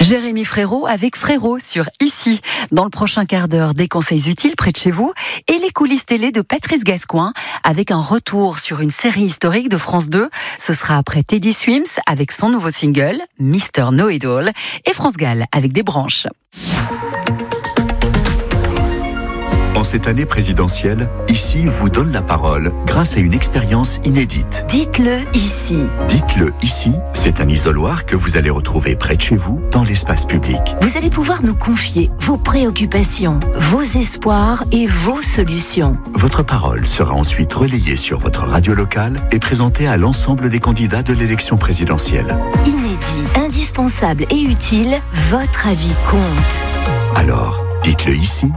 Jérémy Frérot avec Frérot sur Ici. Dans le prochain quart d'heure, des conseils utiles près de chez vous et les coulisses télé de Patrice Gascoin avec un retour sur une série historique de France 2. Ce sera après Teddy Swims avec son nouveau single Mr. Know-It-All et France Gall avec Des branches. En cette année présidentielle, Ici vous donne la parole grâce à une expérience inédite. Dites-le ici. Dites-le ici, c'est un isoloir que vous allez retrouver près de chez vous, dans l'espace public. Vous allez pouvoir nous confier vos préoccupations, vos espoirs et vos solutions. Votre parole sera ensuite relayée sur votre radio locale et présentée à l'ensemble des candidats de l'élection présidentielle. Inédit, indispensable et utile, votre avis compte. Alors, dites-le ici.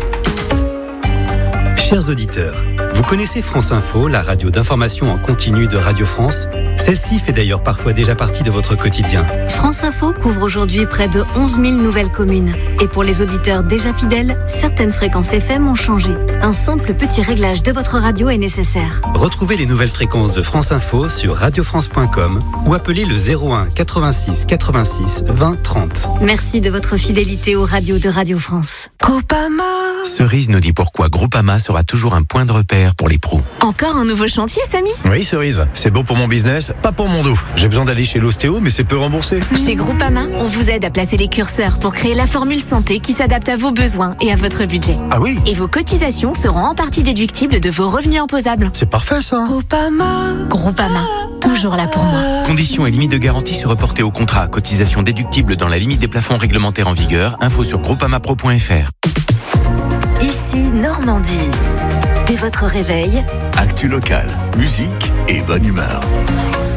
Chers auditeurs, vous connaissez France Info, la radio d'information en continu de Radio France ? Celle-ci fait d'ailleurs parfois déjà partie de votre quotidien. France Info couvre aujourd'hui près de 11 000 nouvelles communes. Et pour les auditeurs déjà fidèles, certaines fréquences FM ont changé. Un simple petit réglage de votre radio est nécessaire. Retrouvez les nouvelles fréquences de France Info sur radiofrance.com ou appelez le 01 86 86 20 30. Merci de votre fidélité aux radios de Radio France. Groupama. Cerise nous dit pourquoi Groupama sera toujours un point de repère pour les pros. Encore un nouveau chantier, Samy ? Oui, Cerise, c'est bon pour mon business, pas pour mon dos. J'ai besoin d'aller chez l'ostéo, mais c'est peu remboursé. Chez Groupama, on vous aide à placer les curseurs pour créer la formule santé qui s'adapte à vos besoins et à votre budget. Ah oui ? Et vos cotisations seront en partie déductibles de vos revenus imposables. C'est parfait ça. Groupama, toujours là pour moi. Conditions et limites de garantie se reporter au contrat. Cotisation déductible dans la limite des plafonds réglementaires en vigueur. Info sur groupamapro.fr. Ici Normandie. Dès votre réveil, Actu local, musique et bonne humeur.